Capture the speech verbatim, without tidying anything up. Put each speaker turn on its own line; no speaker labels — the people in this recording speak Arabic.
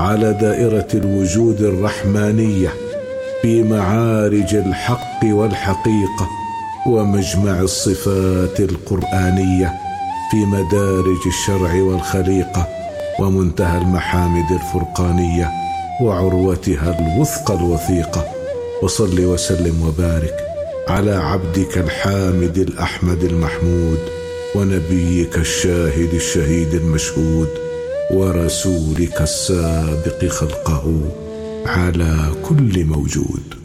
على دائرة الوجود الرحمانية في معارج الحق والحقيقة ومجمع الصفات القرآنية في مدارج الشرع والخليقة ومنتهى المحامد الفرقانية وعروتها الوثقى الوثيقة. وصل وسلم وبارك على عبدك الحامد الأحمد المحمود ونبيك الشاهد الشهيد المشهود ورسولك السابق خلقه على كل موجود.